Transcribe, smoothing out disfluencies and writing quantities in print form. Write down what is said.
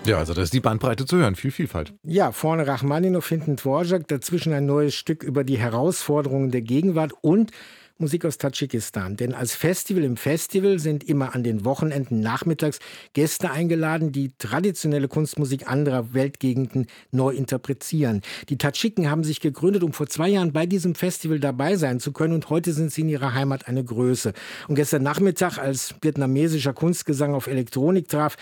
Ja, also da ist die Bandbreite zu hören, viel Vielfalt. Ja, vorne Rachmaninow, hinten Dvorak, dazwischen ein neues Stück über die Herausforderungen der Gegenwart und Musik aus Tadschikistan. Denn als Festival im Festival sind immer an den Wochenenden nachmittags Gäste eingeladen, die traditionelle Kunstmusik anderer Weltgegenden neu interpretieren. Die Tadschiken haben sich gegründet, um vor 2 Jahren bei diesem Festival dabei sein zu können, und heute sind sie in ihrer Heimat eine Größe. Und gestern Nachmittag, als vietnamesischer Kunstgesang auf Elektronik traf,